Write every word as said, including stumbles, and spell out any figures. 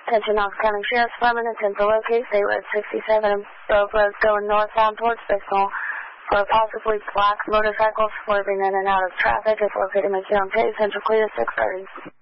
Attention Knox County Sheriff's Department, attempt to locate State Road sixty-seven and Grove Road going northbound towards Bristol for possibly black motorcycle swerving in and out of traffic. It's located in McKeown Chase, Central Clear, six thirty.